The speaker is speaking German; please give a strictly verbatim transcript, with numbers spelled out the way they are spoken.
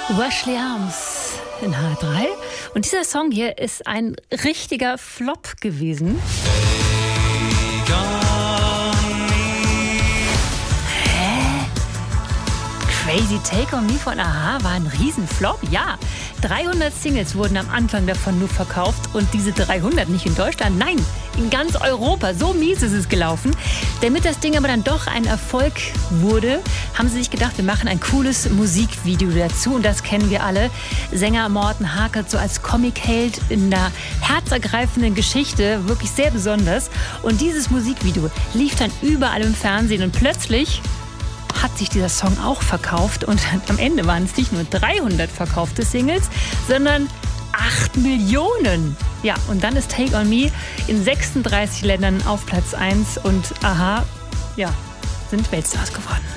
Ashley Arms in H drei. Und dieser Song hier ist ein richtiger Flop gewesen. Hä? Crazy Take on Me von A H war ein Riesenflop? Ja. dreihundert Singles wurden am Anfang davon nur verkauft und diese dreihundert nicht in Deutschland, nein, in ganz Europa. So mies ist es gelaufen. Damit das Ding aber dann doch ein Erfolg wurde, haben sie sich gedacht, wir machen ein cooles Musikvideo dazu und das kennen wir alle. Sänger Morten Harkert so als Comic-Held in einer herzergreifenden Geschichte, wirklich sehr besonders. Und dieses Musikvideo lief dann überall im Fernsehen und plötzlich hat sich dieser Song auch verkauft und am Ende waren es nicht nur dreihundert verkaufte Singles, sondern acht Millionen. Ja, und dann ist Take on Me in sechsunddreißig Ländern auf Platz eins und A H, ja, sind Weltstars geworden.